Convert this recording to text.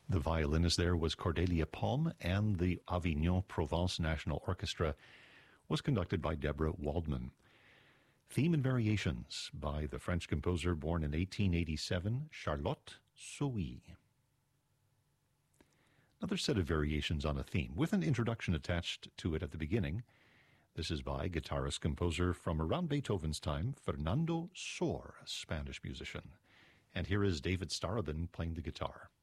The violinist there was Cordelia Palm, and the Avignon Provence National Orchestra was conducted by Deborah Waldman. Theme and Variations by the French composer born in 1887, Charlotte Sohi. Another set of variations on a theme, with an introduction attached to it at the beginning. This is by guitarist-composer from around Beethoven's time, Fernando Sor, a Spanish musician. And here is David Starobin playing the guitar.